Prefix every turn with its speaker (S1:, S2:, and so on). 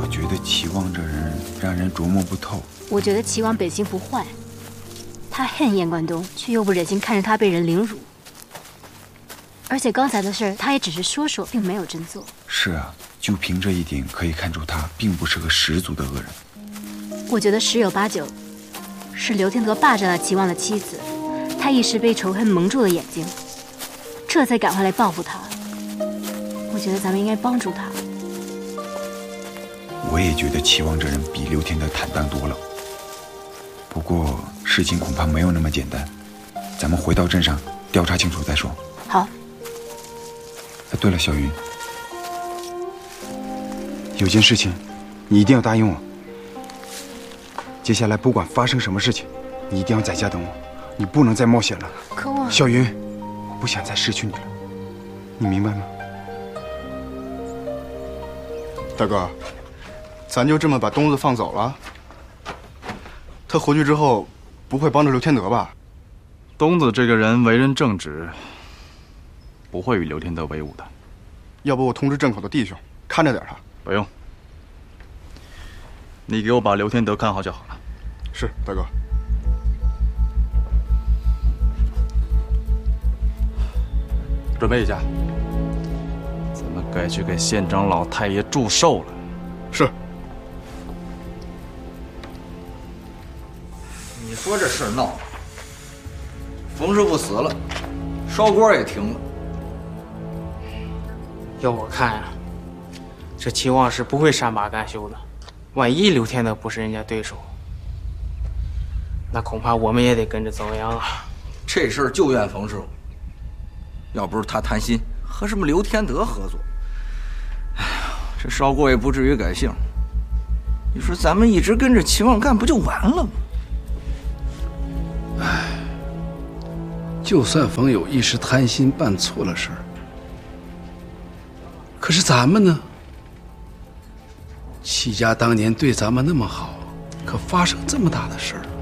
S1: 我觉得齐望这人让人琢磨不透。
S2: 我觉得齐望本性不坏，他恨燕关东，却又不忍心看着他被人凌辱。而且刚才的事他也只是说说，并没有真做。
S1: 是啊，就凭这一点，可以看出他并不是个十足的恶人。
S2: 我觉得十有八九是刘天德霸占了齐望的妻子，他一时被仇恨蒙住了眼睛，这才赶回来报复他。我觉得咱们应该帮助他。
S1: 我也觉得齐望这人比刘天德坦荡多了，不过事情恐怕没有那么简单，咱们回到镇上调查清楚再说。
S2: 好。
S1: 对了，小云，有件事情你一定要答应我。接下来不管发生什么事情，你一定要在家等我，你不能再冒险了。
S2: 可我……
S1: 小云，我不想再失去你了，你明白吗？
S3: 大哥，咱就这么把东子放走了？他回去之后不会帮着刘天德吧？
S4: 东子这个人为人正直，不会与刘天德为伍的。
S3: 要不我通知镇口的弟兄看着点他。
S4: 不用，你给我把刘天德看好就好了。
S3: 是，大哥。
S4: 准备一下，咱们该去给县长老太爷祝寿了。
S3: 是。
S5: 你说这事儿闹的，冯师傅死了，烧锅也停了。
S6: 要我看呀，这齐望是不会善罢甘休的。万一刘天德不是人家对手，那恐怕我们也得跟着遭殃啊。
S5: 这事儿就怨冯师傅，要不是他贪心和什么刘天德合作，哎呀，这烧锅也不至于改姓。你说咱们一直跟着齐望干，不就完了吗？
S7: 哎，就算冯友一时贪心办错了事儿，可是咱们呢？戚家当年对咱们那么好，可发生这么大的事儿，